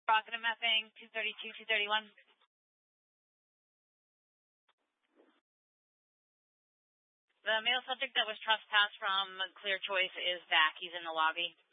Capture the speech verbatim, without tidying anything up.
Rocket and mapping, two thirty-two, two thirty-one. The male subject that was trespassed from Clear Choice is back. He's in the lobby.